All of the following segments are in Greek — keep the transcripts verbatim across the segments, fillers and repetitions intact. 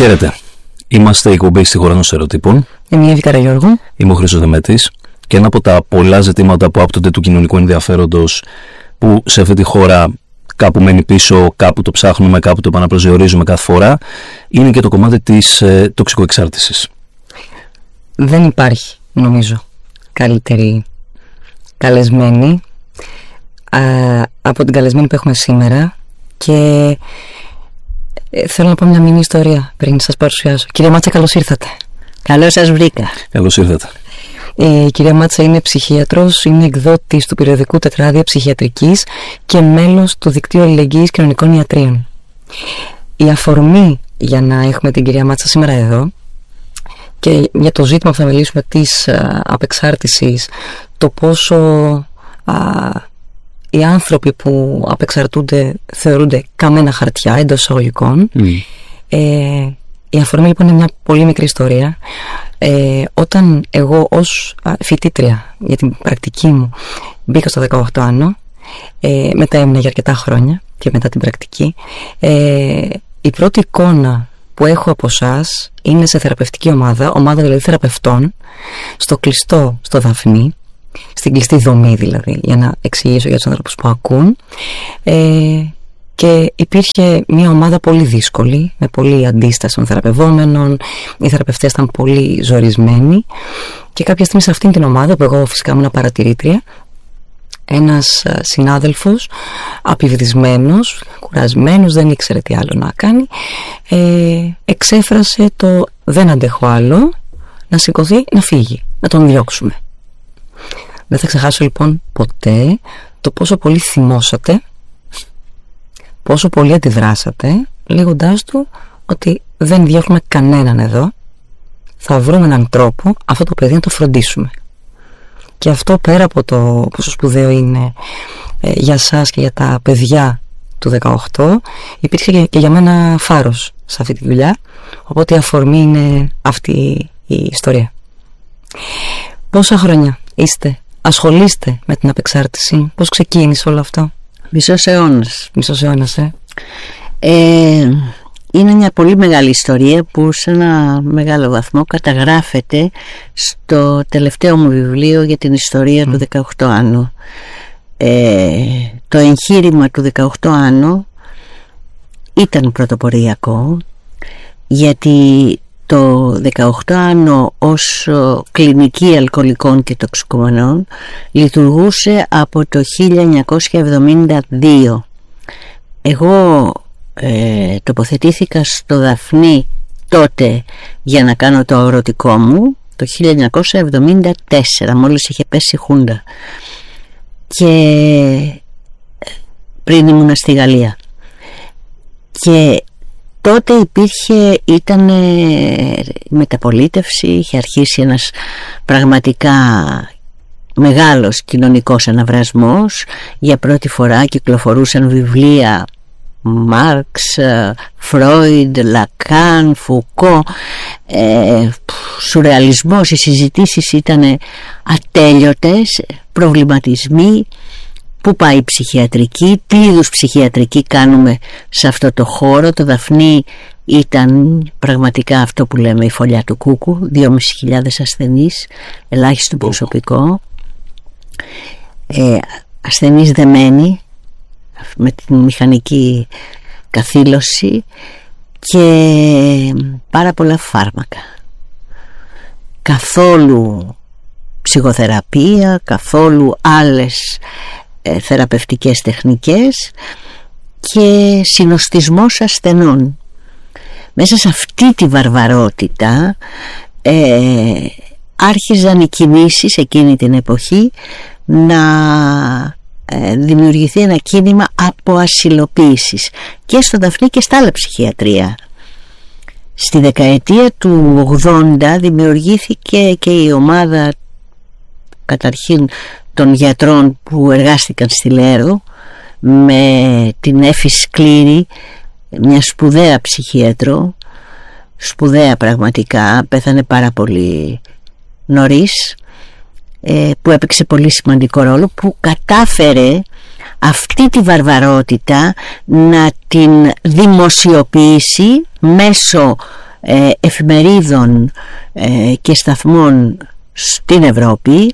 Χαίρετε. Είμαστε η εκπομπή Στη Χώρα των Στερεοτύπων. Είμαι η Εύη Καραγιώργου. Είμαι ο Χρήστος Δεμέτης. Και ένα από τα πολλά ζητήματα που άπτονται του κοινωνικού ενδιαφέροντος, που σε αυτή τη χώρα κάπου μένει πίσω, κάπου το ψάχνουμε, κάπου το επαναπροσδιορίζουμε κάθε φορά, είναι και το κομμάτι της ε, τοξικοεξάρτησης. Δεν υπάρχει, νομίζω, καλύτερη καλεσμένη α, από την καλεσμένη που έχουμε σήμερα. Και ε, θέλω να πω μια μήνυ ιστορία πριν σας παρουσιάσω. Κυρία Μάτσα, καλώς ήρθατε. Καλώς σας βρήκα. Καλώς ήρθατε. Η κυρία Μάτσα είναι ψυχίατρος, είναι εκδότης του περιοδικού Τετράδια Ψυχιατρικής και μέλος του Δικτύου Αλληλεγγύης Κοινωνικών Ιατρίων. Η αφορμή για να έχουμε την κυρία Μάτσα σήμερα εδώ και για το ζήτημα που θα μιλήσουμε της α, απεξάρτησης, το πόσο α, οι άνθρωποι που απεξαρτούνται θεωρούνται καμένα χαρτιά εντός εισαγωγικών. Mm. Ε, η αφορμή λοιπόν είναι μια πολύ μικρή ιστορία. Ε, όταν εγώ ως φοιτήτρια για την πρακτική μου μπήκα στο δεκαοκτώ άνω, ε, μετά έμεινα για αρκετά χρόνια και μετά την πρακτική, ε, η πρώτη εικόνα που έχω από εσάς είναι σε θεραπευτική ομάδα, ομάδα δηλαδή θεραπευτών, στο κλειστό, στο Δαφνί, στην κλειστή δομή δηλαδή, για να εξηγήσω για τους ανθρώπους που ακούν. Ε, και υπήρχε μια ομάδα πολύ δύσκολη, με πολλή αντίσταση των θεραπευόμενων. Οι θεραπευτές ήταν πολύ ζορισμένοι και κάποια στιγμή σε αυτήν την ομάδα, που εγώ φυσικά ήμουν παρατηρήτρια, ένας συνάδελφος απειβδισμένος, κουρασμένος, δεν ήξερε τι άλλο να κάνει, ε, εξέφρασε το «δεν αντέχω άλλο», να σηκωθεί, να φύγει, να τον διώξουμε. Δεν θα ξεχάσω λοιπόν ποτέ το πόσο πολύ θυμώσατε, πόσο πολύ αντιδράσατε, λέγοντάς του ότι δεν διώχνουμε κανέναν εδώ, θα βρούμε έναν τρόπο αυτό το παιδί να το φροντίσουμε. Και αυτό, πέρα από το πόσο σπουδαίο είναι ε, για σας και για τα παιδιά του δεκαοκτώ, υπήρξε και, και για μένα φάρος σε αυτή τη δουλειά, οπότε η αφορμή είναι αυτή η ιστορία. Πόσα χρόνια είστε, ασχολείστε με την απεξάρτηση, πώς ξεκίνησε όλο αυτό? Μισός αιώνας. Μισός αιώνας, ε. ε. Είναι μια πολύ μεγάλη ιστορία που σε ένα μεγάλο βαθμό καταγράφεται στο τελευταίο μου βιβλίο για την ιστορία mm. του δεκαοκτώ άνω. Ε, το εγχείρημα του δεκαοκτώ άνω ήταν πρωτοποριακό, γιατί το δεκαοκτώ άνω ως κλινική αλκοολικών και τοξικομανών λειτουργούσε από το χίλια εννιακόσια εβδομήντα δύο. Εγώ ε, τοποθετήθηκα στο Δαφνί τότε για να κάνω το αγροτικό μου το χίλια εννιακόσια εβδομήντα τέσσερα, μόλις είχε πέσει η Χούντα, και πριν ήμουνα στη Γαλλία. Και τότε υπήρχε, ήταν μεταπολίτευση, είχε αρχίσει ένας πραγματικά μεγάλος κοινωνικός αναβρασμός. Για πρώτη φορά κυκλοφορούσαν βιβλία Μάρξ, Φρόιντ, Λακάν, Φουκώ, ε, σουρεαλισμός. Οι συζητήσεις ήταν ατέλειωτες, προβληματισμοί. Πού πάει η ψυχιατρική, τι είδους ψυχιατρική κάνουμε σε αυτό το χώρο. Το Δαφνί ήταν πραγματικά αυτό που λέμε η φωλιά του κούκου, δυόμισι χιλιάδες ασθενείς, ελάχιστο προσωπικό, ε, ασθενείς δεμένοι με την μηχανική καθήλωση και πάρα πολλά φάρμακα. Καθόλου ψυχοθεραπεία, καθόλου άλλες ε, θεραπευτικές τεχνικές και συνοστισμός ασθενών. Μέσα σε αυτή τη βαρβαρότητα ε, άρχιζαν οι κινήσεις εκείνη την εποχή να ε, δημιουργηθεί ένα κίνημα αποασυλοποίησης και στο Δαφνί και στα άλλα ψυχιατρία. Στη δεκαετία του ογδόντα δημιουργήθηκε και η ομάδα καταρχήν των γιατρών που εργάστηκαν στη Λέρο, με την Έφη Σκλήρη, μια σπουδαία ψυχίατρο, σπουδαία πραγματικά, πέθανε πάρα πολύ νωρίς, ε, που έπαιξε πολύ σημαντικό ρόλο, που κατάφερε αυτή τη βαρβαρότητα να την δημοσιοποιήσει μέσω ε, εφημερίδων ε, και σταθμών στην Ευρώπη,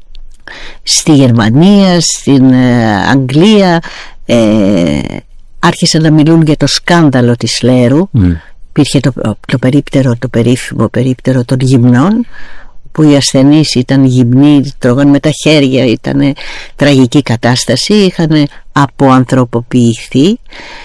στη Γερμανία, στην ε, Αγγλία, ε, άρχισαν να μιλούν για το σκάνδαλο της Λέρου. Mm. Υπήρχε το, το περίπτερο, το περίφημο περίπτερο των γυμνών, που οι ασθενείς ήταν γυμνοί, τρώγαν με τα χέρια, ήταν τραγική κατάσταση, είχαν αποανθρωποποιηθεί,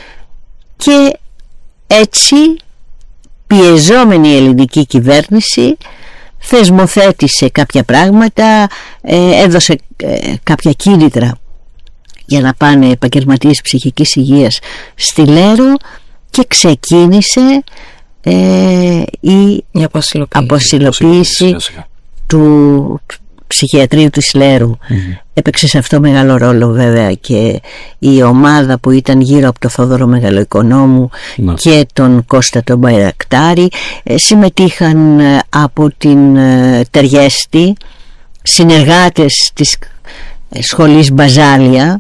και έτσι πιεζόμενη η ελληνική κυβέρνηση θεσμοθέτησε κάποια πράγματα, ε, έδωσε ε, κάποια κίνητρα για να πάνε επαγγελματίες ψυχικής υγείας στη Λέρο, και ξεκίνησε ε, η, η αποσυλλοποίηση του ψυχιατρίου της Λέρου. Mm-hmm. Έπαιξε σε αυτό μεγάλο ρόλο βέβαια και η ομάδα που ήταν γύρω από τον Θόδωρο Μεγαλοοικονόμου mm-hmm. και τον Κώστα τον Μπαϊρακτάρη. ε, συμμετείχαν ε, από την ε, Τεριέστη συνεργάτες της ε, σχολής Μπαζάλια,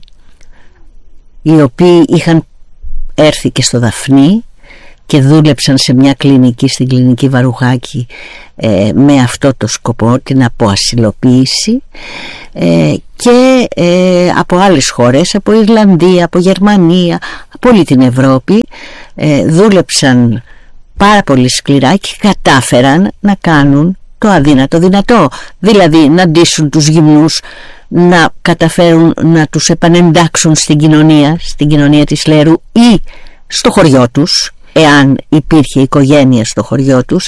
οι οποίοι είχαν έρθει και στο Δαφνί και δούλεψαν σε μια κλινική, στην κλινική Βαρουχάκη, ε, με αυτό το σκοπό, την αποασυλοποίηση, ε, και ε, από άλλες χώρες, από Ιρλανδία, από Γερμανία, από όλη την Ευρώπη, ε, δούλεψαν πάρα πολύ σκληρά και κατάφεραν να κάνουν το αδύνατο δυνατό, δηλαδή να ντύσουν τους γυμνούς, να καταφέρουν να τους επανεντάξουν στην κοινωνία, στην κοινωνία της Λέρου ή στο χωριό τους, εάν υπήρχε οικογένεια στο χωριό τους,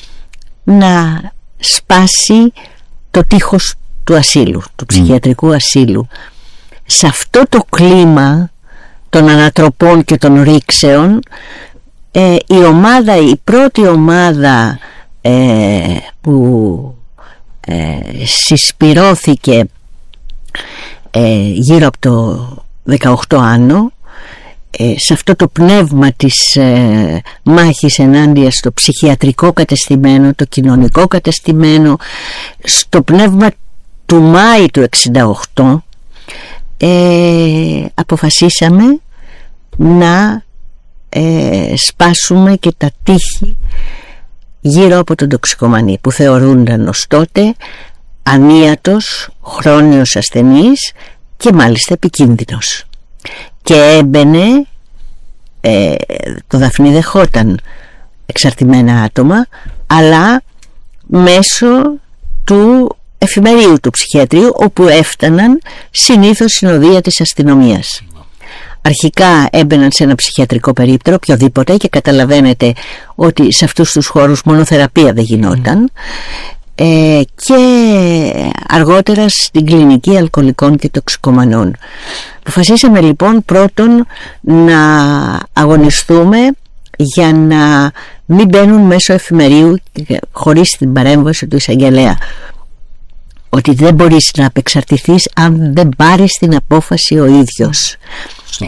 να σπάσει το τείχος του ασύλου, του ψυχιατρικού ασύλου. Σε αυτό το κλίμα των ανατροπών και των ρήξεων, ε, η ομάδα, η πρώτη ομάδα ε, που ε, συσπυρώθηκε ε, γύρω από το δεκαοκτώ Άνω, Ε, σε αυτό το πνεύμα της ε, μάχης ενάντια στο ψυχιατρικό κατεστημένο, το κοινωνικό κατεστημένο, στο πνεύμα του Μάη του εξήντα οκτώ, ε, αποφασίσαμε να ε, σπάσουμε και τα τείχη γύρω από τον τοξικομανή, που θεωρούνταν ως τότε ανίατος, χρόνιος ασθενής και μάλιστα επικίνδυνος. Και έμπαινε, ε, το Δαφνί δεχόταν εξαρτημένα άτομα, αλλά μέσω του εφημερίου του ψυχιατρίου, όπου έφταναν συνήθως συνοδεία της αστυνομίας. Αρχικά έμπαιναν σε ένα ψυχιατρικό περίπτερο, οποιοδήποτε, και καταλαβαίνετε ότι σε αυτούς τους χώρους μόνο θεραπεία δεν γινόταν. Ε, και αργότερα στην κλινική αλκοολικών και τοξικομανών. Αποφασίσαμε λοιπόν πρώτον να αγωνιστούμε για να μην μπαίνουν μέσω εφημερίου χωρίς την παρέμβαση του εισαγγελέα, ότι δεν μπορείς να απεξαρτηθείς αν δεν πάρεις την απόφαση ο ίδιος. Mm.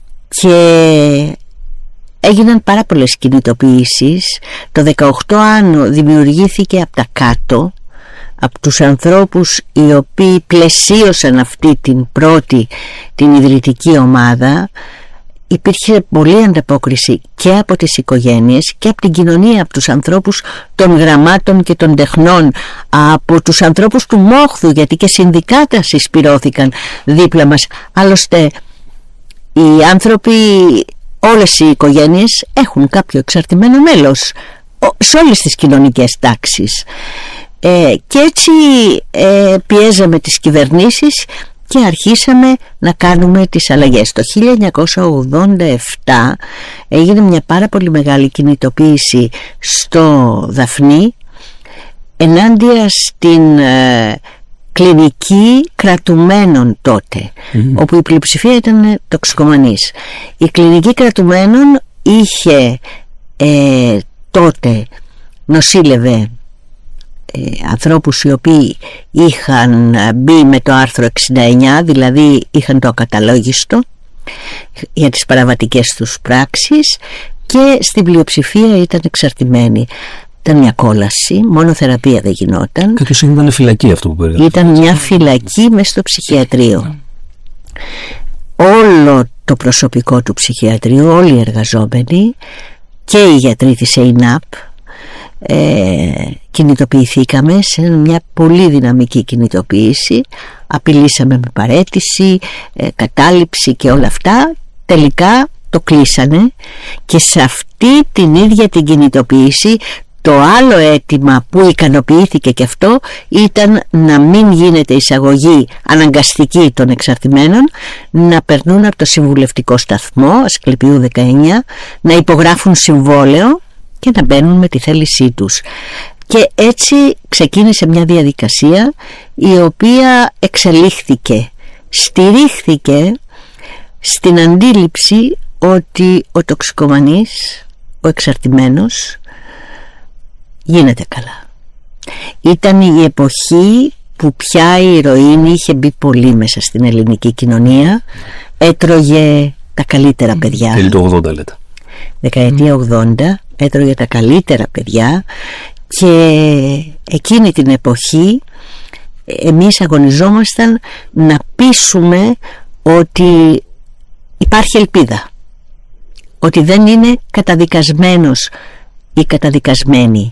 Και έγιναν πάρα πολλές κινητοποιήσεις. Το δεκαοκτώ Άνω δημιουργήθηκε από τα κάτω, από τους ανθρώπους οι οποίοι πλαισίωσαν αυτή την πρώτη, την ιδρυτική ομάδα. Υπήρχε πολλή ανταπόκριση και από τις οικογένειες και από την κοινωνία, από τους ανθρώπους των γραμμάτων και των τεχνών, από τους ανθρώπους του μόχθου, γιατί και συνδικάτα συσπυρώθηκαν δίπλα μας. Άλλωστε οι άνθρωποι, όλες οι οικογένειες έχουν κάποιο εξαρτημένο μέλος σε όλες τις κοινωνικές τάξεις, ε, και έτσι ε, πιέζαμε τις κυβερνήσεις και αρχίσαμε να κάνουμε τις αλλαγές. Το χίλια εννιακόσια ογδόντα επτά έγινε μια πάρα πολύ μεγάλη κινητοποίηση στο Δαφνί ενάντια στην ε, κλινική κρατουμένων τότε, mm. όπου η πλειοψηφία ήταν τοξικομανείς. Η κλινική κρατουμένων είχε ε, τότε νοσήλευε ε, ανθρώπους οι οποίοι είχαν μπει με το άρθρο εξήντα εννιά, δηλαδή είχαν το ακαταλόγιστο για τις παραβατικές τους πράξεις, και στην πλειοψηφία ήταν εξαρτημένοι. Ήταν μια κόλαση, μόνο θεραπεία δεν γινόταν. Κατ' ήταν φυλακή αυτό που περιγράφει. Ήταν μια φυλακή μες στο ψυχιατρίο. Όλο το προσωπικό του ψυχιατρίου, όλοι οι εργαζόμενοι και οι γιατροί της ΕΙΝΑΠ, ε, κινητοποιηθήκαμε σε μια πολύ δυναμική κινητοποίηση, απειλήσαμε με παραίτηση, ε, κατάληψη και όλα αυτά. Τελικά το κλείσανε, και σε αυτή την ίδια την κινητοποίηση το άλλο αίτημα που ικανοποιήθηκε και αυτό ήταν να μην γίνεται εισαγωγή αναγκαστική των εξαρτημένων, να περνούν από το συμβουλευτικό σταθμό Ασκληπιού δεκαεννιά, να υπογράφουν συμβόλαιο και να μπαίνουν με τη θέλησή τους. Και έτσι ξεκίνησε μια διαδικασία η οποία εξελίχθηκε, στηρίχθηκε στην αντίληψη ότι ο τοξικομανής, ο εξαρτημένος, γίνεται καλά. Ήταν η εποχή που πια η ηρωίνη είχε μπει πολύ μέσα στην ελληνική κοινωνία, έτρωγε τα καλύτερα παιδιά. Τέλη του ογδόντα λέτε. Δεκαετία ογδόντα, έτρωγε τα καλύτερα παιδιά, και εκείνη την εποχή εμείς αγωνιζόμασταν να πείσουμε ότι υπάρχει ελπίδα, ότι δεν είναι καταδικασμένος ή καταδικασμένη.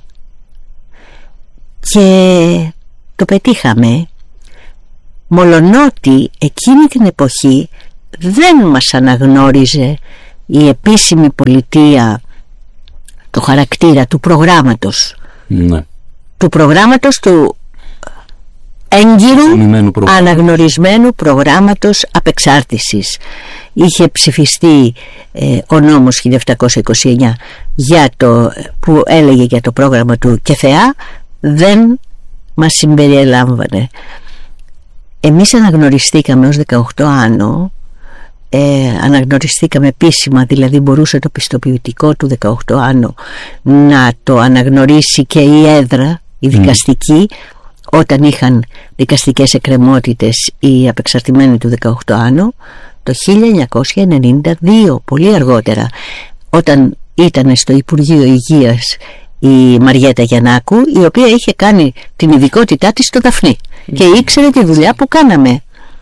Και το πετύχαμε, μολονότι εκείνη την εποχή δεν μας αναγνώριζε η επίσημη πολιτεία το χαρακτήρα του προγράμματος, ναι. του προγράμματος του έγκυρου αναγνωρισμένου προγράμματος απεξάρτησης. Είχε ψηφιστεί ε, ο νόμος χίλια επτακόσια είκοσι εννιά για το, που έλεγε για το πρόγραμμα του ΚΕΘΕΑ, δεν μας συμπεριελάμβανε. Εμείς αναγνωριστήκαμε ως δεκαοκτώ άνω, ε, αναγνωριστήκαμε επίσημα, δηλαδή μπορούσε το πιστοποιητικό του δεκαοκτώ άνω να το αναγνωρίσει και η έδρα, η δικαστική, mm. όταν είχαν δικαστικές εκκρεμότητες οι απεξαρτημένοι του δεκαοκτώ άνω, το χίλια εννιακόσια ενενήντα δύο, πολύ αργότερα, όταν ήταν στο Υπουργείο Υγείας η Μαριέτα Γιαννάκου, η οποία είχε κάνει την ειδικότητά της στο Δαφνί mm. και ήξερε τη δουλειά που κάναμε.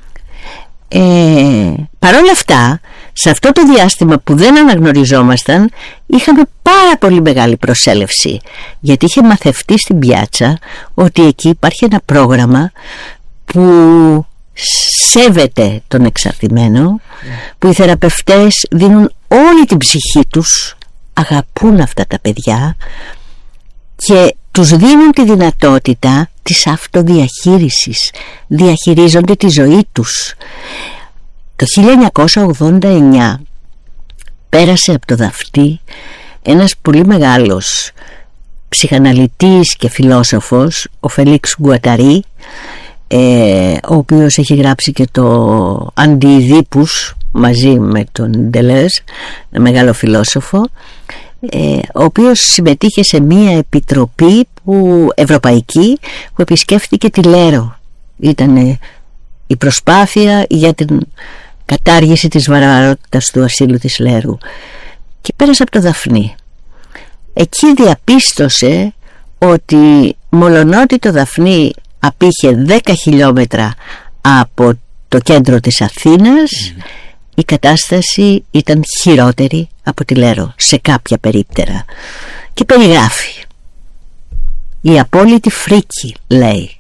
Ε, Παρ' όλα αυτά, σε αυτό το διάστημα που δεν αναγνωριζόμασταν, είχαμε πάρα πολύ μεγάλη προσέλευση, γιατί είχε μαθευτεί στην πιάτσα ότι εκεί υπάρχει ένα πρόγραμμα που σέβεται τον εξαρτημένο, που οι θεραπευτές δίνουν όλη την ψυχή τους, αγαπούν αυτά τα παιδιά και τους δίνουν τη δυνατότητα της αυτοδιαχείρισης, διαχειρίζονται τη ζωή τους. Το χίλια εννιακόσια ογδόντα εννιά πέρασε από το Δαφτί ένας πολύ μεγάλος ψυχαναλυτής και φιλόσοφος, ο Φελίξ Γκουαταρί, ε, ο οποίος έχει γράψει και το Αντιειδίπους μαζί με τον Ντελέζ, ένα μεγάλο φιλόσοφο, ε, ο οποίος συμμετείχε σε μία επιτροπή που, ευρωπαϊκή, που επισκέφθηκε τη Λέρο. Ήταν η προσπάθεια για την κατάργηση της βαρβαρότητας του ασύλου της Λέρου, και πέρασε από το Δαφνί. Εκεί διαπίστωσε ότι μολονότι το Δαφνί απήχε δέκα χιλιόμετρα από το κέντρο της Αθήνας, mm. η κατάσταση ήταν χειρότερη από τη Λέρο σε κάποια περίπτερα, και περιγράφει η απόλυτη φρίκη, λέει,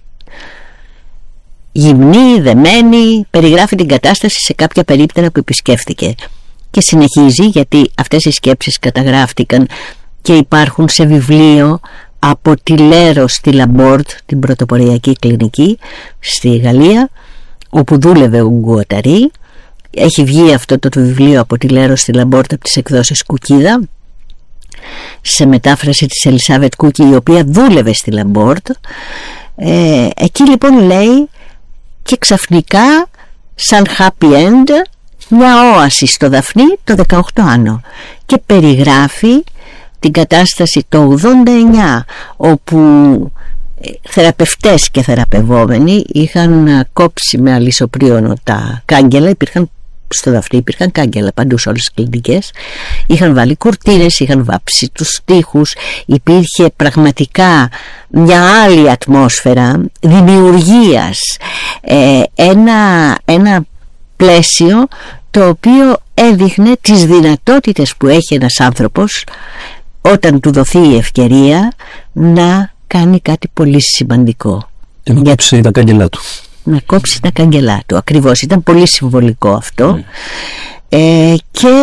γυμνή, δεμένη, περιγράφει την κατάσταση σε κάποια περίπτερα που επισκέφθηκε, και συνεχίζει, γιατί αυτές οι σκέψεις καταγράφτηκαν και υπάρχουν σε βιβλίο από τη Λέρο στη Λαμπόρτ, την πρωτοποριακή κλινική στη Γαλλία, όπου δούλευε ο Γκουαταρί. Έχει βγει αυτό το βιβλίο από τη Λέρο στη Λαμπόρτ από τις εκδόσεις Κουκίδα, σε μετάφραση της Ελισάβετ Κούκη, η οποία δούλευε στη Λαμπόρτ. ε, εκεί λοιπόν λέει, και ξαφνικά σαν happy end μια όαση στο Δαφνί το δεκαοκτώ άνω, και περιγράφει την κατάσταση το ογδόντα εννιά, όπου θεραπευτές και θεραπευόμενοι είχαν κόψει με αλυσοπρίωνο τα κάγκελα. Υπήρχαν στο Δαφνί, υπήρχαν κάγκελα παντού σε όλες τις κλινικές, είχαν βάλει κουρτίνες, είχαν βάψει τους τοίχους, υπήρχε πραγματικά μια άλλη ατμόσφαιρα δημιουργίας, ε, ένα, ένα πλαίσιο το οποίο έδειχνε τις δυνατότητες που έχει ένας άνθρωπος όταν του δοθεί η ευκαιρία να κάνει κάτι πολύ σημαντικό. Και να Για... κόψει τα κάγκελά του. Να κόψει τα κάγκελά του, ακριβώς. Ήταν πολύ συμβολικό αυτό. Mm. Ε, και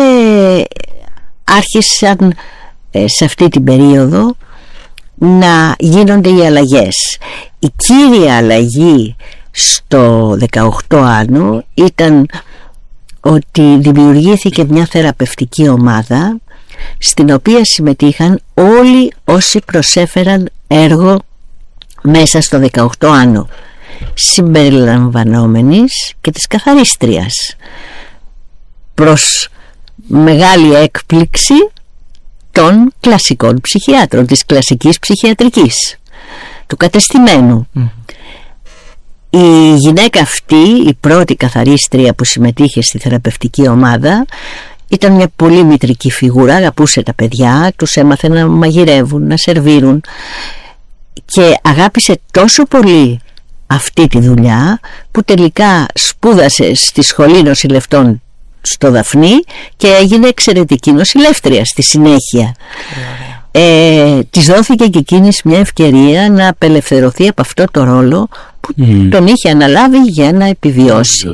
άρχισαν ε, σε αυτή την περίοδο να γίνονται οι αλλαγές. Η κύρια αλλαγή στο δεκαοκτώ Άνω ήταν ότι δημιουργήθηκε μια θεραπευτική ομάδα στην οποία συμμετείχαν όλοι όσοι προσέφεραν έργο μέσα στο δεκαοκτώ Άνω, συμπεριλαμβανόμενης και της καθαρίστριας, προς μεγάλη έκπληξη των κλασικών ψυχιάτρων, της κλασικής ψυχιατρικής, του κατεστημένου. Mm. Η γυναίκα αυτή, η πρώτη καθαρίστρια που συμμετείχε στη θεραπευτική ομάδα, ήταν μια πολύ μητρική φιγούρα, αγαπούσε τα παιδιά, τους έμαθε να μαγειρεύουν, να σερβίρουν, και αγάπησε τόσο πολύ αυτή τη δουλειά που τελικά σπούδασε στη Σχολή Νοσηλευτών στο Δαφνί και έγινε εξαιρετική νοσηλεύτρια στη συνέχεια. Ε, της δόθηκε και εκείνης μια ευκαιρία να απελευθερωθεί από αυτό το ρόλο που mm. τον είχε αναλάβει για να επιβιώσει.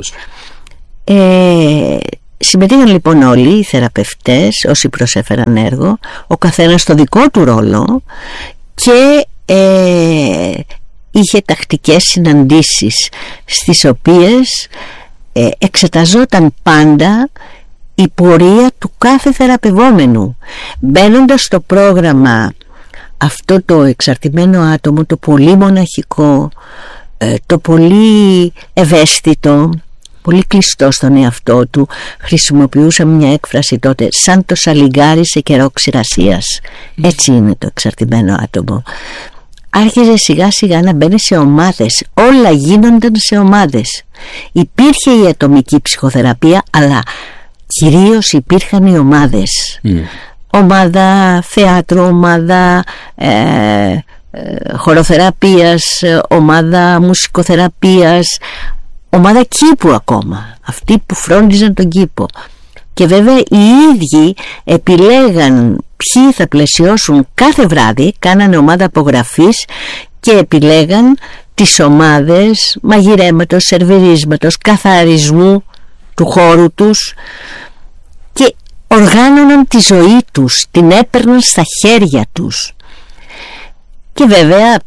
ε, Συμμετείχαν λοιπόν όλοι οι θεραπευτές, όσοι προσέφεραν έργο, ο καθένας στο δικό του ρόλο, και ε, είχε τακτικές συναντήσεις στις οποίες ε, εξεταζόταν πάντα η πορεία του κάθε θεραπευόμενου, μπαίνοντας στο πρόγραμμα αυτό το εξαρτημένο άτομο, το πολύ μοναχικό, ε, το πολύ ευαίσθητο, πολύ κλειστό στον εαυτό του. Χρησιμοποιούσαμε μια έκφραση τότε, σαν το σαλιγκάρι σε καιρό ξηρασίας. Έτσι είναι το εξαρτημένο άτομο. Άρχιζε σιγά σιγά να μπαίνει σε ομάδες, όλα γίνονταν σε ομάδες. Υπήρχε η ατομική ψυχοθεραπεία, αλλά κυρίως υπήρχαν οι ομάδες. Mm. Ομάδα θεάτρου, ομάδα ε, ε, χοροθεραπείας, ομάδα μουσικοθεραπείας, ομάδα κήπου ακόμα, αυτοί που φρόντιζαν τον κήπο. Και βέβαια οι ίδιοι επιλέγαν ποιοι θα πλαισιώσουν κάθε βράδυ, κάνανε ομάδα απογραφής και επιλέγαν τις ομάδες μαγειρέματος, σερβιρίσματος, καθαρισμού του χώρου τους, και οργάνωναν τη ζωή τους, την έπαιρναν στα χέρια τους. Και βέβαια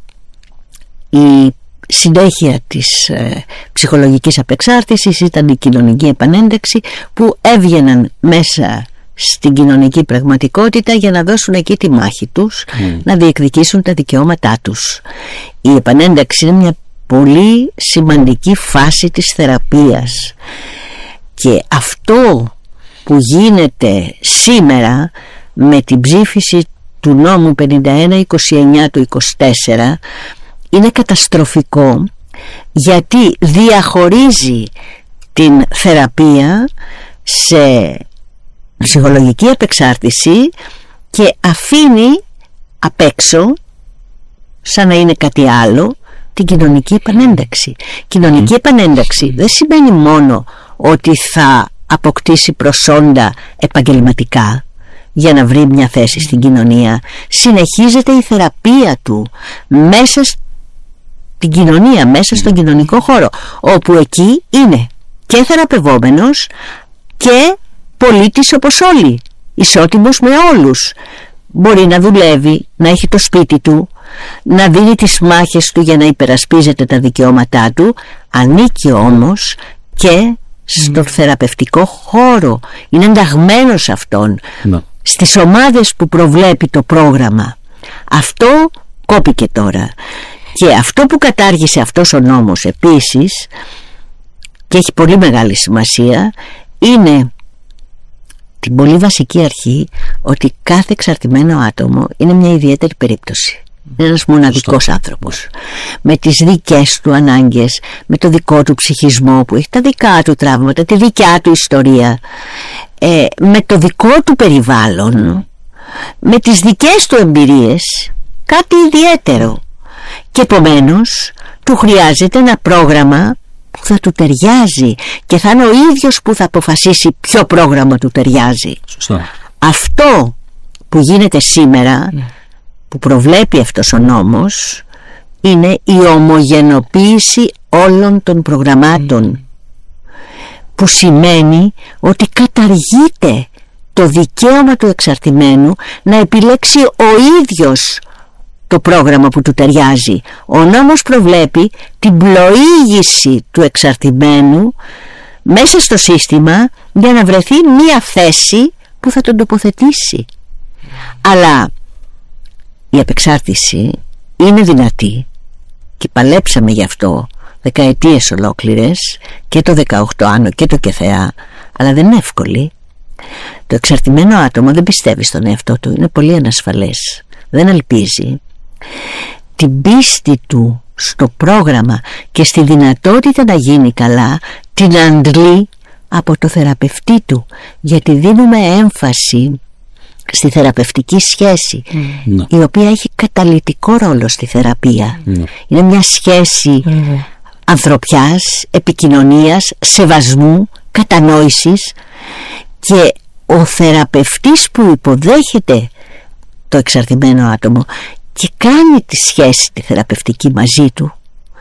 η συνέχεια της ε, ψυχολογικής απεξάρτησης ήταν η κοινωνική επανένταξη, που έβγαιναν μέσα στην κοινωνική πραγματικότητα για να δώσουν εκεί τη μάχη τους, mm. να διεκδικήσουν τα δικαιώματά τους. Η επανένταξη είναι μια πολύ σημαντική φάση της θεραπείας, και αυτό που γίνεται σήμερα με την ψήφιση του νόμου πενήντα ένα είκοσι εννιά του είκοσι τέσσερα είναι καταστροφικό, γιατί διαχωρίζει την θεραπεία σε ψυχολογική επεξάρτηση και αφήνει απ' έξω, σαν να είναι κάτι άλλο, την κοινωνική επανένταξη. Κοινωνική επανένταξη δεν σημαίνει μόνο ότι θα αποκτήσει προσόντα επαγγελματικά για να βρει μια θέση στην κοινωνία. Συνεχίζεται η θεραπεία του μέσα στην κοινωνία, μέσα στον κοινωνικό χώρο, όπου εκεί είναι και θεραπευόμενος και πολίτης όπως όλοι, ισότιμος με όλους. Μπορεί να δουλεύει, να έχει το σπίτι του, να δίνει τις μάχες του για να υπερασπίζεται τα δικαιώματά του, ανήκει όμως και στον mm. θεραπευτικό χώρο, είναι ενταγμένος αυτόν, no. στις ομάδες που προβλέπει το πρόγραμμα. Αυτό κόπηκε τώρα, και αυτό που κατάργησε αυτός ο νόμος επίσης, και έχει πολύ μεγάλη σημασία, είναι την πολύ βασική αρχή ότι κάθε εξαρτημένο άτομο είναι μια ιδιαίτερη περίπτωση. Είναι ένας μοναδικός άνθρωπος, με τις δικές του ανάγκες, με το δικό του ψυχισμό, που έχει τα δικά του τραύματα, τη δικιά του ιστορία, ε, με το δικό του περιβάλλον, με τις δικές του εμπειρίες, κάτι ιδιαίτερο. Και επομένως του χρειάζεται ένα πρόγραμμα που θα του ταιριάζει, και θα είναι ο ίδιος που θα αποφασίσει ποιο πρόγραμμα του ταιριάζει. Σωστά. Αυτό που γίνεται σήμερα, mm. που προβλέπει αυτός ο νόμος, είναι η ομογενοποίηση όλων των προγραμμάτων, mm. που σημαίνει ότι καταργείται το δικαίωμα του εξαρτημένου να επιλέξει ο ίδιος το πρόγραμμα που του ταιριάζει. Ο νόμος προβλέπει την πλοήγηση του εξαρτημένου μέσα στο σύστημα για να βρεθεί μία θέση που θα τον τοποθετήσει. Αλλά η απεξάρτηση είναι δυνατή και παλέψαμε γι' αυτό δεκαετίες ολόκληρες, και το δεκαοκτώ άνω και το ΚΕΘΕΑ, αλλά δεν είναι εύκολη. Το εξαρτημένο άτομο δεν πιστεύει στον εαυτό του, είναι πολύ ανασφαλές, δεν ελπίζει. Την πίστη του στο πρόγραμμα και στη δυνατότητα να γίνει καλά την αντλεί από το θεραπευτή του, γιατί δίνουμε έμφαση στη θεραπευτική σχέση, mm. η οποία έχει καταλυτικό ρόλο στη θεραπεία. Mm. Είναι μια σχέση mm. ανθρωπιάς, επικοινωνίας, σεβασμού, κατανόησης, και ο θεραπευτής που υποδέχεται το εξαρτημένο άτομο και κάνει τη σχέση τη θεραπευτική μαζί του,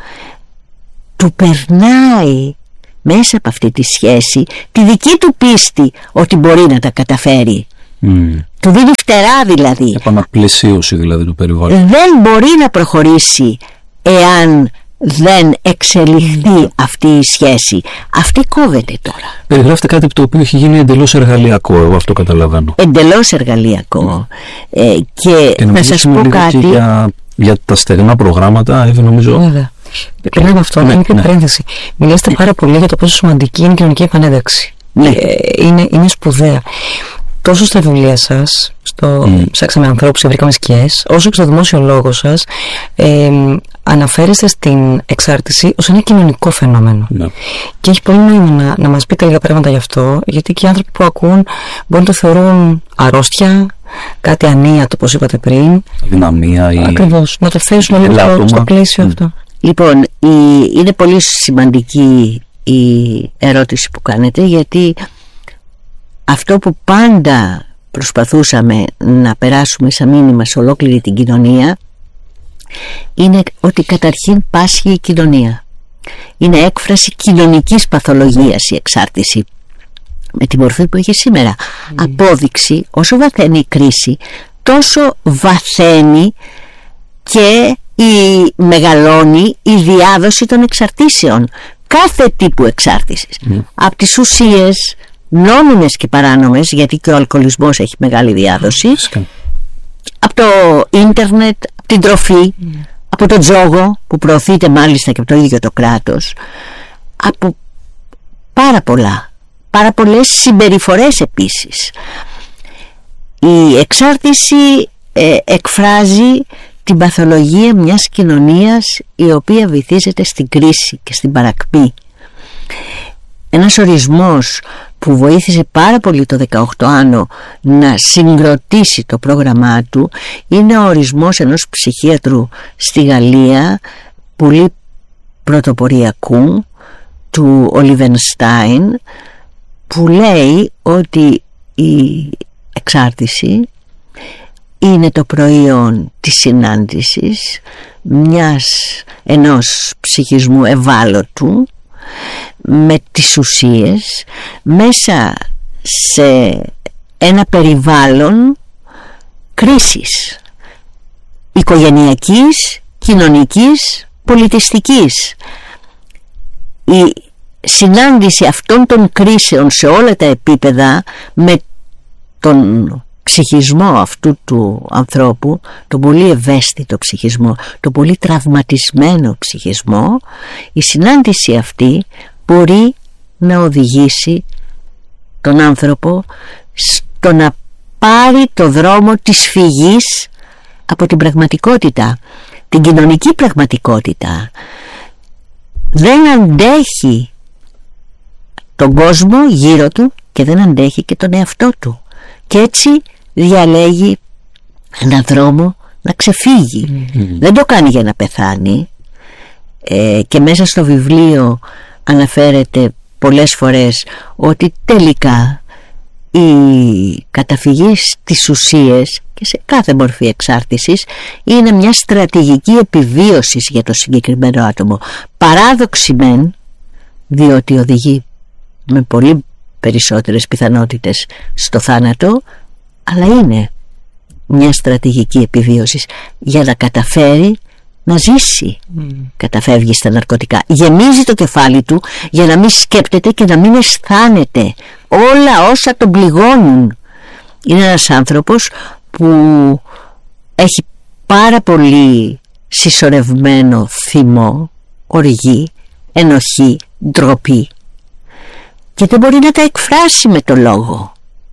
του περνάει μέσα από αυτή τη σχέση τη δική του πίστη ότι μπορεί να τα καταφέρει. Mm. Του δίνει φτερά, δηλαδή επαναπλαισίωση δηλαδή του περιβάλλοντος. Δεν μπορεί να προχωρήσει εάν δεν εξελιχθεί αυτή η σχέση. Αυτή κόβεται τώρα. Περιγράφεται κάτι το οποίο έχει γίνει εντελώς εργαλειακό, εγώ αυτό καταλαβαίνω. Εντελώς εργαλειακό. Mm. Ε, και, και να σας πω κάτι για, για τα στεγνά προγράμματα, Εύη, νομίζω. Βέβαια. Πριν από αυτό, ναι, μια ναι. παρένθεση. Μιλάτε ναι. πάρα πολύ για το πόσο σημαντική είναι η κοινωνική επανένταξη. Ναι. Ε, είναι, είναι σπουδαία. Τόσο στα βιβλία σας, στο mm. Ψάξαμε ανθρώπους και βρήκαμε σκιές, όσο και στο δημόσιο λόγο σας, ε, αναφέρεστε στην εξάρτηση ως ένα κοινωνικό φαινόμενο. Yeah. Και έχει πολύ νόημα να, να μας πείτε λίγα πράγματα γι' αυτό, γιατί και οι άνθρωποι που ακούν μπορεί να το θεωρούν αρρώστια, κάτι ανίατο, όπως είπατε πριν. Δυναμία ή... Ακριβώς, να το θέσουν λίγο στο, στο πλαίσιο mm. αυτό. Λοιπόν, η, είναι πολύ σημαντική η ερώτηση που κάνετε, γιατί αυτό που πάντα προσπαθούσαμε να περάσουμε σαν μήνυμα σε ολόκληρη την κοινωνία είναι ότι καταρχήν πάσχει η κοινωνία. Είναι έκφραση κοινωνικής παθολογίας η εξάρτηση, με τη μορφή που έχει σήμερα. Mm. Απόδειξη, όσο βαθαίνει η κρίση, τόσο βαθαίνει και η μεγαλώνει η διάδοση των εξαρτήσεων, κάθε τύπου εξάρτησης, mm. από τις ουσίες νόμιμες και παράνομες, γιατί και ο αλκοολισμός έχει μεγάλη διάδοση, mm. από το ίντερνετ, από την τροφή, mm. από το τζόγο που προωθείται μάλιστα και από το ίδιο το κράτος, από πάρα πολλά, πάρα πολλές συμπεριφορές επίσης. Η εξάρτηση ε, εκφράζει την παθολογία μιας κοινωνίας η οποία βυθίζεται στην κρίση και στην παρακμή. Ένας ορισμός που βοήθησε πάρα πολύ το δεκαοκτώ άνω να συγκροτήσει το πρόγραμμά του είναι ο ορισμός ενός ψυχίατρου στη Γαλλία, πολύ πρωτοποριακού, του Ολιβενστάιν, που λέει ότι η εξάρτηση είναι το προϊόν της συνάντησης μιας, ενός ψυχισμού ευάλωτου με τις ουσίες μέσα σε ένα περιβάλλον κρίσης οικογενειακής, κοινωνικής, πολιτιστικής. Η συνάντηση αυτών των κρίσεων σε όλα τα επίπεδα με τον ψυχισμό αυτού του ανθρώπου, τον πολύ ευαίσθητο ψυχισμό, τον πολύ τραυματισμένο ψυχισμό, η συνάντηση αυτή μπορεί να οδηγήσει τον άνθρωπο στο να πάρει το δρόμο της φυγής από την πραγματικότητα, την κοινωνική πραγματικότητα. Δεν αντέχει τον κόσμο γύρω του και δεν αντέχει και τον εαυτό του, και έτσι διαλέγει έναν δρόμο να ξεφύγει. Mm-hmm. Δεν το κάνει για να πεθάνει, ε, και μέσα στο βιβλίο αναφέρεται πολλές φορές ότι τελικά η καταφυγή στις ουσίες και σε κάθε μορφή εξάρτησης είναι μια στρατηγική επιβίωσης για το συγκεκριμένο άτομο. Παράδοξη μεν, διότι οδηγεί με πολύ περισσότερες πιθανότητες στο θάνατο, αλλά είναι μια στρατηγική επιβίωσης για να καταφέρει να ζήσει. Mm. Καταφεύγει στα ναρκωτικά, γεμίζει το κεφάλι του για να μην σκέπτεται και να μην αισθάνεται όλα όσα τον πληγώνουν. Είναι ένας άνθρωπος που έχει πάρα πολύ συσσωρευμένο θυμό, οργή, ενοχή, ντροπή και δεν μπορεί να τα εκφράσει με το λόγο.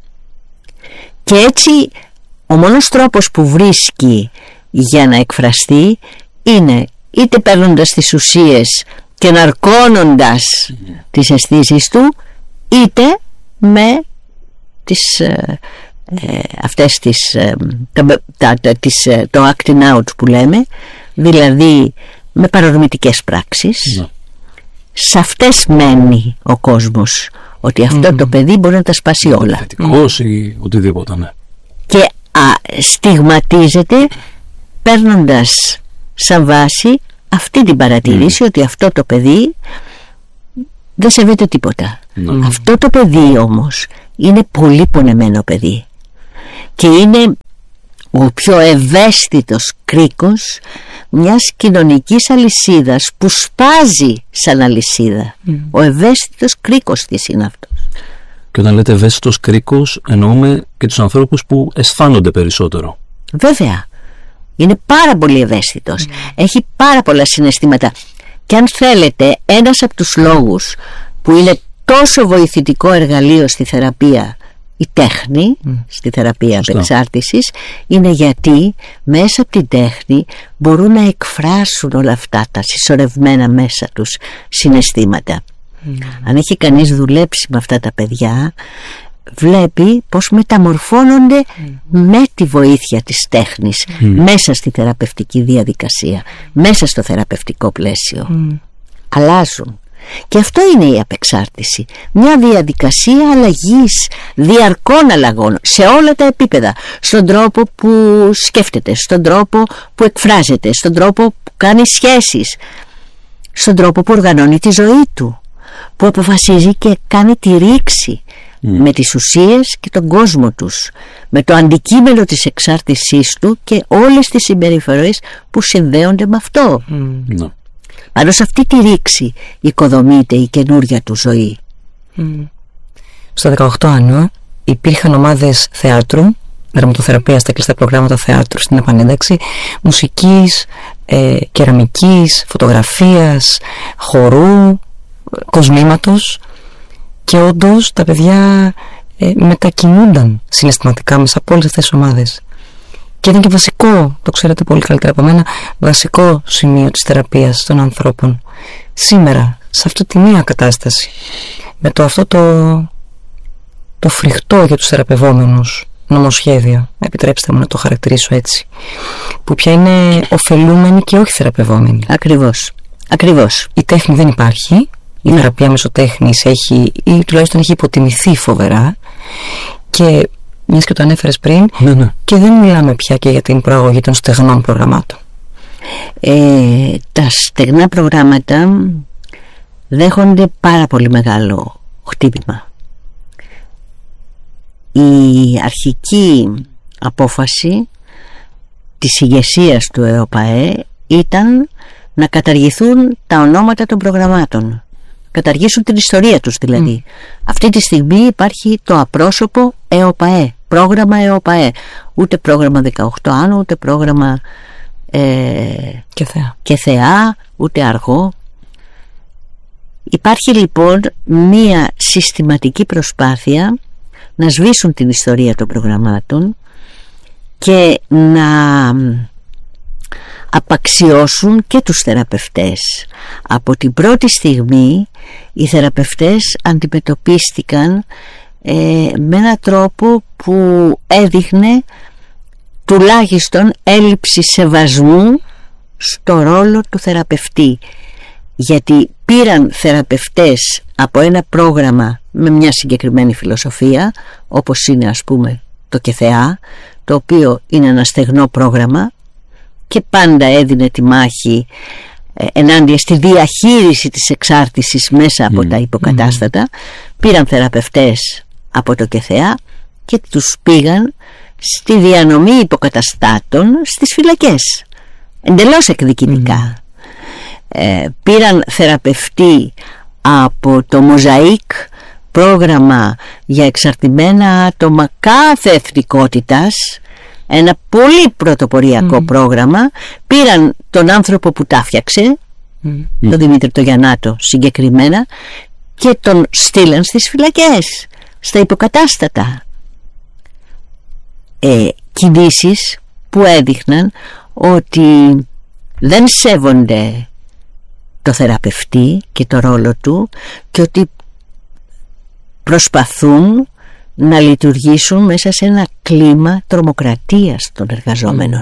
Και έτσι ο μόνος τρόπος που βρίσκει για να εκφραστεί είναι είτε παίρνοντας τις ουσίες και ναρκώνοντας mm. τις αισθήσεις του, είτε με τις, ε, ε, αυτές τις, ε, τα, τα, τα, τις, ε, το acting out που λέμε, δηλαδή με παρορμητικές πράξεις. Mm. Σε αυτές μένει ο κόσμος, ότι αυτό mm. το παιδί μπορεί να τα σπάσει όλα. Θετικός mm. ή οτιδήποτε, ναι. Και α, στιγματίζεται παίρνοντας σαν βάση αυτή την παρατήρηση mm. ότι αυτό το παιδί δεν σέβεται τίποτα. Mm. Αυτό το παιδί όμως είναι πολύ πονεμένο παιδί και είναι ο πιο ευαίσθητος κρίκος μιας κοινωνικής αλυσίδας που σπάζει σαν αλυσίδα. Mm. Ο ευαίσθητος κρίκος της είναι αυτός. Και όταν λέτε ευαίσθητος κρίκος, εννοούμε και τους ανθρώπους που αισθάνονται περισσότερο. Βέβαια. Είναι πάρα πολύ ευαίσθητος. Mm. Έχει πάρα πολλά συναισθήματα. Και αν θέλετε, ένας από τους λόγους που είναι τόσο βοηθητικό εργαλείο στη θεραπεία, η τέχνη, mm. στη θεραπεία απεξάρτησης, είναι γιατί μέσα από την τέχνη μπορούν να εκφράσουν όλα αυτά τα συσσωρευμένα μέσα τους συναισθήματα. Mm. Αν έχει κανείς δουλέψει με αυτά τα παιδιά, βλέπει πως μεταμορφώνονται mm. με τη βοήθεια της τέχνης mm. μέσα στη θεραπευτική διαδικασία, μέσα στο θεραπευτικό πλαίσιο. Mm. Αλλάζουν. Και αυτό είναι η απεξάρτηση. Μια διαδικασία αλλαγής, διαρκών αλλαγών σε όλα τα επίπεδα. Στον τρόπο που σκέφτεται, στον τρόπο που εκφράζεται, στον τρόπο που κάνει σχέσεις, στον τρόπο που οργανώνει τη ζωή του, που αποφασίζει και κάνει τη ρήξη mm. με τις ουσίες και τον κόσμο τους, με το αντικείμενο της εξάρτησής του και όλες τις συμπεριφορές που συνδέονται με αυτό. Mm. No. Πάνω σε αυτή τη ρήξη οικοδομείται η καινούρια του ζωή. Mm. Στο δεκαοκτώ άνω υπήρχαν ομάδες θεάτρου, δραματοθεραπεία στα κλειστά προγράμματα θεάτρου στην επανένταξη, μουσικής, ε, κεραμικής, φωτογραφίας, χορού, κοσμήματος, και όντως τα παιδιά ε, μετακινούνταν συναισθηματικά μέσα από όλες αυτές τις ομάδες. Και ήταν και βασικό, το ξέρετε πολύ καλύτερα από μένα, βασικό σημείο της θεραπείας των ανθρώπων. Σήμερα, σε αυτή τη μία κατάσταση, με το αυτό το, το φρικτό για τους θεραπευόμενους νομοσχέδιο, επιτρέψτε μου να το χαρακτηρίσω έτσι, που πια είναι ωφελούμενοι και όχι θεραπευόμενοι. Ακριβώς, ακριβώς. Η τέχνη δεν υπάρχει, η ναι. θεραπεία μέσω τέχνης έχει, ή τουλάχιστον έχει υποτιμηθεί φοβερά, και μιας και το ανέφερες πριν, ναι, ναι. και δεν μιλάμε πια και για την προαγωγή των στεγνών προγραμμάτων. Ε, τα στεγνά προγράμματα δέχονται πάρα πολύ μεγάλο χτύπημα. Η αρχική απόφαση της ηγεσίας του ΕΟΠΑΕ ήταν να καταργηθούν τα ονόματα των προγραμμάτων, καταργήσουν την ιστορία τους δηλαδή. Mm. Αυτή τη στιγμή υπάρχει το απρόσωπο ΕΟΠΑΕ, πρόγραμμα ΕΟΠΑΕ, ούτε πρόγραμμα δεκαοκτώ άνω, ούτε πρόγραμμα ε, και, θεά. και θεά, ούτε αργό. Υπάρχει λοιπόν μία συστηματική προσπάθεια να σβήσουν την ιστορία των προγραμμάτων και να απαξιώσουν και τους θεραπευτές. Από την πρώτη στιγμή οι θεραπευτές αντιμετωπίστηκαν ε, με έναν τρόπο που έδειχνε τουλάχιστον έλλειψη σεβασμού στο ρόλο του θεραπευτή. γιατί πήραν θεραπευτές από ένα πρόγραμμα με μια συγκεκριμένη φιλοσοφία, όπως είναι ας πούμε το ΚΕΘΕΑ, το οποίο είναι ένα στεγνό πρόγραμμα και πάντα έδινε τη μάχη ε, ενάντια στη διαχείριση της εξάρτησης μέσα από mm. τα υποκατάστατα. Mm. Πήραν θεραπευτές από το ΚΕΘΕΑ και τους πήγαν στη διανομή υποκαταστάτων στις φυλακές, εντελώς εκδικητικά. Mm. Ε, πήραν θεραπευτή από το Μοζαΐκ, πρόγραμμα για εξαρτημένα άτομα κάθε εθνικότητας, ένα πολύ πρωτοποριακό mm. πρόγραμμα. Πήραν τον άνθρωπο που τα φτιάξε, mm. τον Δημήτρη το Γιαννάτο συγκεκριμένα, και τον στείλαν στις φυλακές, στα υποκατάστατα. ε, κινήσεις που έδειχναν ότι δεν σέβονται το θεραπευτή και το ρόλο του και ότι προσπαθούν να λειτουργήσουν μέσα σε ένα κλίμα τρομοκρατίας των εργαζόμενων,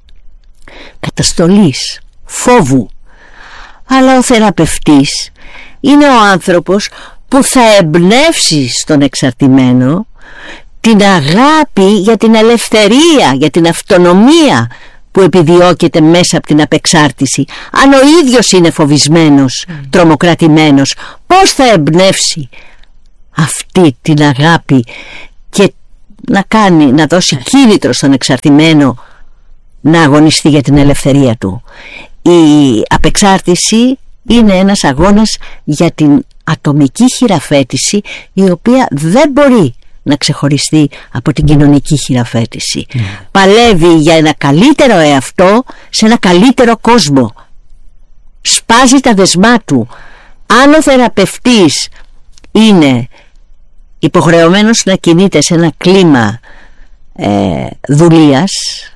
καταστολής, φόβου. Αλλά ο θεραπευτής είναι ο άνθρωπος που θα εμπνεύσει στον εξαρτημένο την αγάπη για την ελευθερία, για την αυτονομία που επιδιώκεται μέσα από την απεξάρτηση. Αν ο ίδιος είναι φοβισμένος, mm. τρομοκρατημένος, πώς θα εμπνεύσει αυτή την αγάπη και να κάνει, να δώσει κίνητρο στον εξαρτημένο να αγωνιστεί για την ελευθερία του? Η απεξάρτηση είναι ένας αγώνας για την ατομική χειραφέτηση, η οποία δεν μπορεί να ξεχωριστεί από την κοινωνική χειραφέτηση. Mm. Παλεύει για ένα καλύτερο εαυτό σε ένα καλύτερο κόσμο. Σπάζει τα δεσμά του. Αν ο θεραπευτής είναι υποχρεωμένος να κινείται σε ένα κλίμα ε, δουλείας,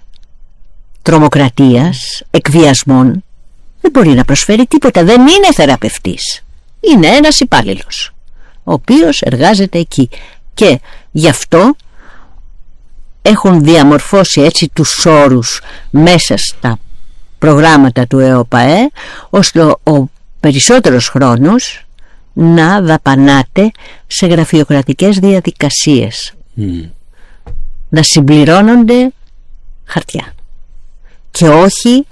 τρομοκρατίας, εκβιασμών, δεν μπορεί να προσφέρει τίποτα. Δεν είναι θεραπευτής. Είναι ένας υπάλληλος ο οποίος εργάζεται εκεί. Και γι' αυτό έχουν διαμορφώσει έτσι τους όρους μέσα στα προγράμματα του ΕΟΠΑΕ, ώστε ο περισσότερος χρόνος να δαπανάται σε γραφειοκρατικές διαδικασίες, mm. να συμπληρώνονται χαρτιά και όχι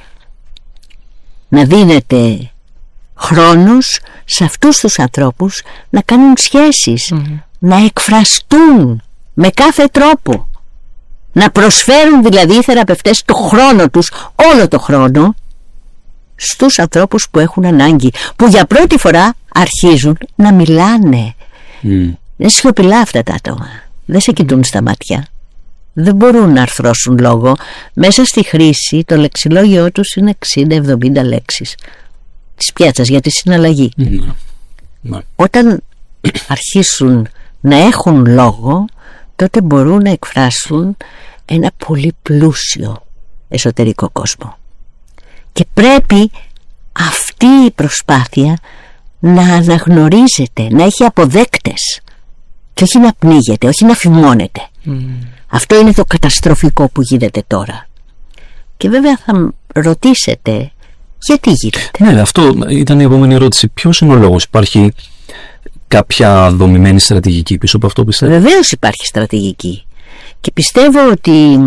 να δίνεται χρόνος σε αυτούς τους ανθρώπους να κάνουν σχέσεις, mm. να εκφραστούν με κάθε τρόπο, να προσφέρουν δηλαδή οι θεραπευτές το χρόνο τους, όλο το χρόνο, στους ανθρώπους που έχουν ανάγκη, που για πρώτη φορά αρχίζουν να μιλάνε. Mm. Είναι σιωπηλά αυτά τα άτομα, δεν σε κοιτούν στα μάτια, δεν μπορούν να αρθρώσουν λόγο. Μέσα στη χρήση το λεξιλόγιο τους είναι εξήντα εβδομήντα λέξεις της πιάτσας για τη συναλλαγή. Mm. Mm. Όταν αρχίσουν να έχουν λόγο, τότε μπορούν να εκφράσουν ένα πολύ πλούσιο εσωτερικό κόσμο. Και πρέπει αυτή η προσπάθεια να αναγνωρίζεται, να έχει αποδέκτες και όχι να πνίγεται, όχι να φημώνεται. Mm. Αυτό είναι το καταστροφικό που γίνεται τώρα. Και βέβαια θα ρωτήσετε γιατί γίνεται. Ναι, αυτό ήταν η επόμενη ερώτηση. Ποιος είναι ο λόγος? Υπάρχει κάποια δομημένη στρατηγική πίσω από αυτό, πιστεύω? Βεβαίως υπάρχει στρατηγική. Και πιστεύω ότι,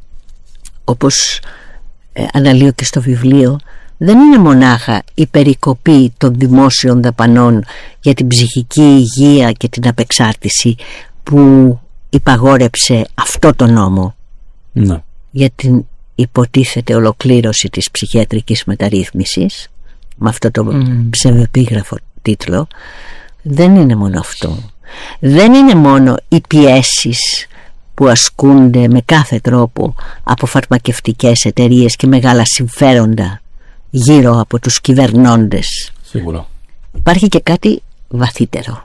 όπως ε, αναλύω και στο βιβλίο, δεν είναι μονάχα η περικοπή των δημόσιων δαπανών για την ψυχική υγεία και την απεξάρτηση που υπαγόρεψε αυτό το νόμο, ναι, για την υποτίθεται ολοκλήρωση της ψυχιατρικής μεταρρύθμισης, με αυτό το mm. ψευδεπίγραφο τίτλο. Δεν είναι μόνο αυτό. Δεν είναι μόνο οι πιέσεις που ασκούνται με κάθε τρόπο από φαρμακευτικές εταιρείες και μεγάλα συμφέροντα γύρω από τους κυβερνώντες. Σίγουρα. Υπάρχει και κάτι βαθύτερο.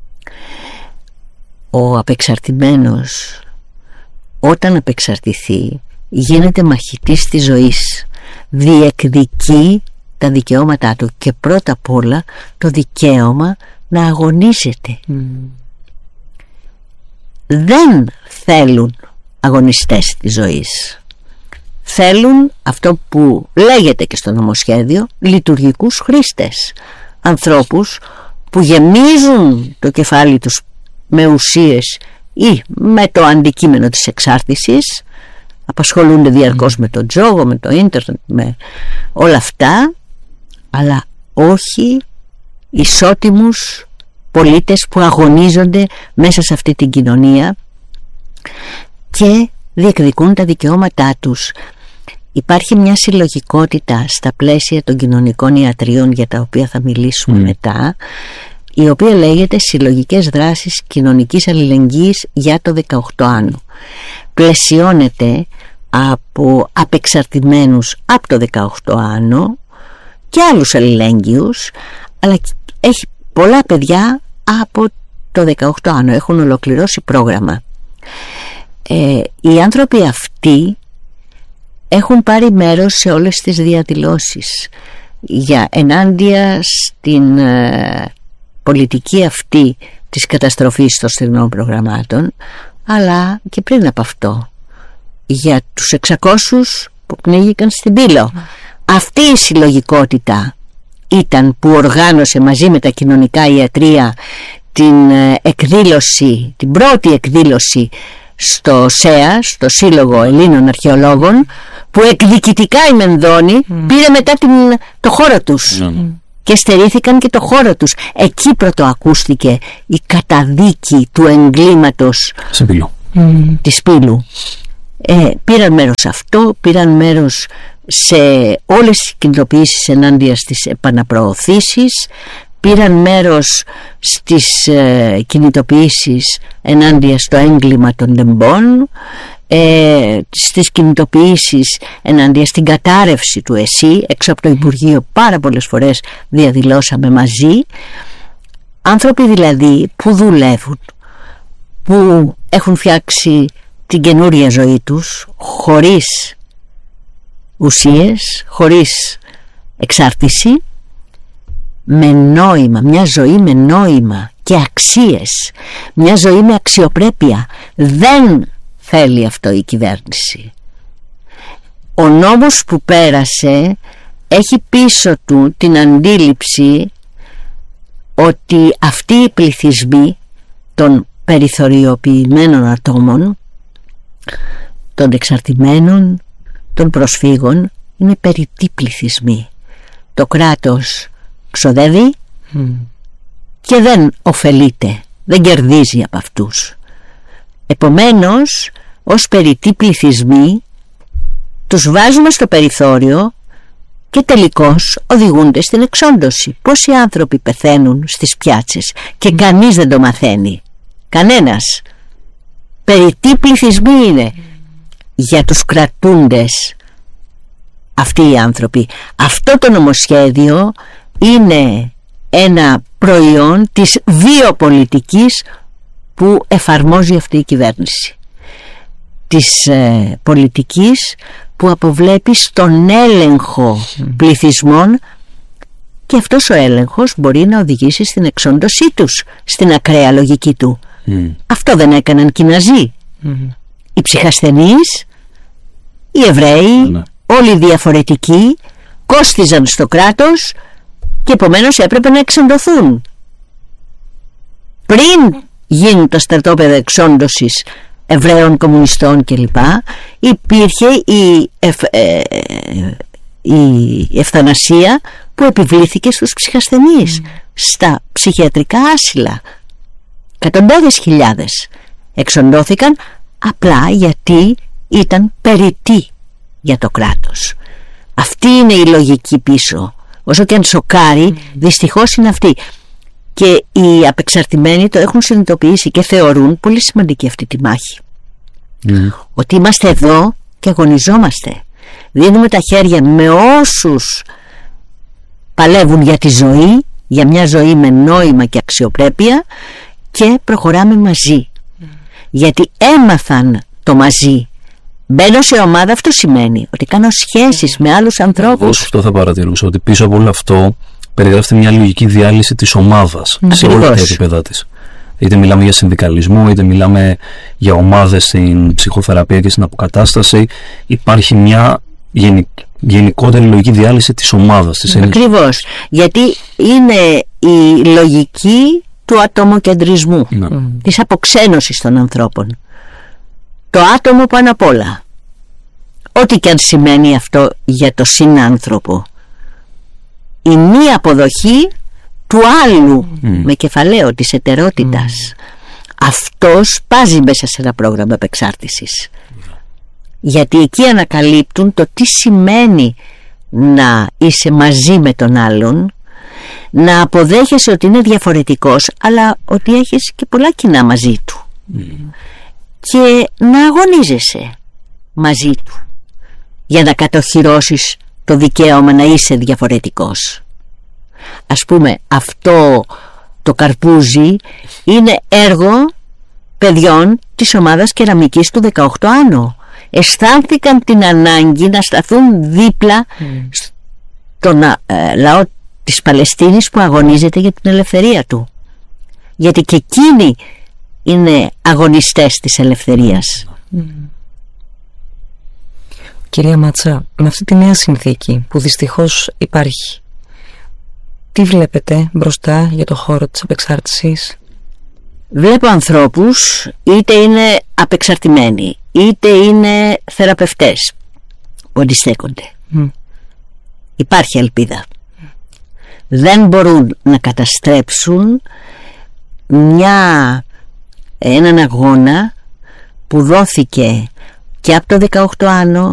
Ο απεξαρτημένος, όταν απεξαρτηθεί, γίνεται μαχητής της ζωής. Διεκδικεί τα δικαιώματά του και πρώτα απ' όλα το δικαίωμα να αγωνίζεται. Mm. Δεν θέλουν αγωνιστές της ζωής. Θέλουν αυτό που λέγεται και στο νομοσχέδιο, λειτουργικούς χρήστες. ανθρώπους που γεμίζουν το κεφάλι τους με ουσίες ή με το αντικείμενο της εξάρτησης, απασχολούνται διαρκώς mm. με το τζόγο, με το ίντερνετ, με όλα αυτά, αλλά όχι ισότιμους πολίτες που αγωνίζονται μέσα σε αυτή την κοινωνία και διεκδικούν τα δικαιώματά τους. Υπάρχει μια συλλογικότητα στα πλαίσια των κοινωνικών ιατρίων, για τα οποία θα μιλήσουμε mm. μετά, η οποία λέγεται Συλλογικές Δράσεις Κοινωνικής Αλληλεγγύης για το δεκαοκτώ άνω. Πλαισιώνεται από απεξαρτημένους από το δεκαοκτώ άνω και άλλους αλληλέγγυους, αλλά έχει πολλά παιδιά από το δεκαοκτώ άνω, έχουν ολοκληρώσει πρόγραμμα. Ε, οι άνθρωποι αυτοί έχουν πάρει μέρος σε όλες τις διαδηλώσεις για ενάντια στην ε, πολιτική αυτή της καταστροφής των στεγνών προγραμμάτων, αλλά και πριν από αυτό για τους εξακόσιους που πνίγηκαν στην Πύλο. Mm. Αυτή η συλλογικότητα ήταν που οργάνωσε μαζί με τα κοινωνικά ιατρεία την εκδήλωση, την πρώτη εκδήλωση στο ΣΕΑ, στο Σύλλογο Ελλήνων Αρχαιολόγων, που εκδικητικά η Μενδώνη mm. πήρε μετά την, το χώρο τους mm. και στερήθηκαν και το χώρο τους. Εκεί πρωτοακούστηκε η καταδίκη του εγκλήματος mm. της Πύλου. Ε, πήραν μέρος σε αυτό, πήραν μέρος σε όλες τις κινητοποιήσεις ενάντια στις επαναπροωθήσεις, πήραν μέρος στις ε, κινητοποιήσεις ενάντια στο έγκλημα των τεμπών, ε, στις κινητοποιήσεις ενάντια στην κατάρρευση του ΕΣΥ. Έξω από το Υπουργείο πάρα πολλές φορές διαδηλώσαμε μαζί. Άνθρωποι δηλαδή που δουλεύουν, που έχουν φτιάξει την καινούρια ζωή τους χωρίς ουσίες, χωρίς εξάρτηση, με νόημα, μια ζωή με νόημα και αξίες, μια ζωή με αξιοπρέπεια. Δεν θέλει αυτό η κυβέρνηση. Ο νόμος που πέρασε έχει πίσω του την αντίληψη ότι αυτοί οι πληθυσμοί των περιθωριοποιημένων ατόμων, των εξαρτημένων, των προσφύγων, είναι περιττοί πληθυσμοί. Το κράτος ξοδεύει mm. και δεν ωφελείται, δεν κερδίζει από αυτούς. Επομένως, ως περιττοί πληθυσμοί τους βάζουμε στο περιθώριο και τελικώς οδηγούνται στην εξόντωση. Πόσοι άνθρωποι πεθαίνουν στις πιάτσες και κανείς δεν το μαθαίνει, κανένας. Περιττοί πληθυσμοί είναι. Για τους κρατούντες αυτοί οι άνθρωποι, αυτό το νομοσχέδιο είναι ένα προϊόν της βιοπολιτικής που εφαρμόζει αυτή η κυβέρνηση, της ε, πολιτικής που αποβλέπει στον έλεγχο mm. πληθυσμών, και αυτός ο έλεγχος μπορεί να οδηγήσει στην εξόντωσή τους, στην ακραία λογική του. Mm. Αυτό δεν έκαναν και οι Ναζί. Mm. Οι ψυχασθενείς, οι Εβραίοι, mm. όλοι οι διαφορετικοί κόστιζαν στο κράτος και επομένως έπρεπε να εξοντωθούν. Πριν γίνουν τα στρατόπεδα εξόντωσης Εβραίων, κομμουνιστών κλπ, υπήρχε η, ευ, ε, η ευθανασία που επιβλήθηκε στους ψυχασθενείς mm. στα ψυχιατρικά άσυλα. Εκατοντάδες χιλιάδες εξοντώθηκαν απλά γιατί ήταν περιττοί για το κράτος. Αυτή είναι η λογική πίσω. Όσο και αν σοκάρει, mm. δυστυχώς είναι αυτή. Και οι απεξαρτημένοι το έχουν συνειδητοποιήσει και θεωρούν πολύ σημαντική αυτή τη μάχη. Mm. Ότι είμαστε εδώ και αγωνιζόμαστε. Δίνουμε τα χέρια με όσους παλεύουν για τη ζωή, για μια ζωή με νόημα και αξιοπρέπεια, και προχωράμε μαζί. Mm. Γιατί έμαθαν το μαζί. Μπαίνω σε ομάδα, αυτό σημαίνει ότι κάνω σχέσεις με άλλους ανθρώπους. Αυτό θα παρατηρούσα, ότι πίσω από όλο αυτό περιγράφεται μια λογική διάλυση της ομάδας mm. σε όλα τα επίπεδα της. Είτε μιλάμε για συνδικαλισμό, είτε μιλάμε για ομάδες στην ψυχοθεραπεία και στην αποκατάσταση. Υπάρχει μια γενική, γενικότερη λογική διάλυση της ομάδας, της έννοιας. Ακριβώς, γιατί είναι η λογική του ατομοκεντρισμού, Ναι. της αποξένωσης των ανθρώπων. Το άτομο πάνω απ' όλα, ό,τι και αν σημαίνει αυτό για το συνάνθρωπο. Η μη αποδοχή του άλλου, mm. με κεφαλαίο, της ετερότητας. Mm. Αυτός πάζει μέσα σε ένα πρόγραμμα επεξάρτησης. Mm. Γιατί εκεί ανακαλύπτουν το τι σημαίνει να είσαι μαζί με τον άλλον, να αποδέχεσαι ότι είναι διαφορετικός, αλλά ότι έχεις και πολλά κοινά μαζί του. Mm. Και να αγωνίζεσαι μαζί του για να κατοχυρώσεις το δικαίωμα να είσαι διαφορετικός. Ας πούμε, αυτό το καρπούζι είναι έργο παιδιών της ομάδας κεραμικής του δεκαοκτώ Άνω. Αισθάνθηκαν την ανάγκη να σταθούν δίπλα mm. στον ε, λαό της Παλαιστίνης που αγωνίζεται για την ελευθερία του, γιατί και εκείνοι είναι αγωνιστές της ελευθερίας. Mm. Κυρία Μάτσα, με αυτή τη νέα συνθήκη που δυστυχώς υπάρχει, τι βλέπετε μπροστά για το χώρο της απεξάρτησης? Βλέπω ανθρώπους, είτε είναι απεξαρτημένοι, είτε είναι θεραπευτές, που αντιστέκονται. Mm. Υπάρχει ελπίδα. Mm. Δεν μπορούν να καταστρέψουν μια, έναν αγώνα που δόθηκε και από το δεκαοκτώ Άνω